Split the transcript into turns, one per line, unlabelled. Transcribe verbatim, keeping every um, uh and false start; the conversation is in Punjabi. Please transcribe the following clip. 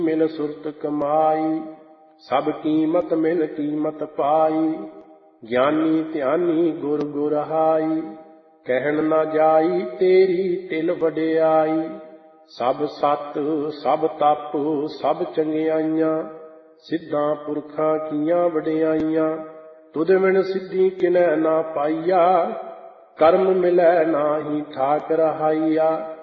ਮਿਲ ਸੁਰਤ ਕਮਾਈ, ਸਭ ਕੀਮਤ ਮਿਲ ਕੀਮਤ ਪਾਈ। ਗਿਆਨੀ ਧਿਆਨੀ ਗੁਰ ਗੁਰ ਹਾਈ, ਕਹਿਣ ਨਾ ਜਾਈ ਤੇਰੀ ਤਿਲ ਵਡਿਆਈ। ਸਭ ਸਤ ਸਭ ਤਪ ਸਭ ਚੰਗਿਆਈਆਂ, ਸਿੱਧਾਂ ਪੁਰਖਾਂ ਕੀਆਂ ਵਡਿਆਈਆਂ। ਤੁਧ ਬਿਨ ਸਿੱਧੀ ਕਿਨੈ ਨਾ ਪਾਈਆ, ਕਰਮ ਮਿਲੈ ਨਾਹੀ ਠਾਕ ਰਹਾਈਆ।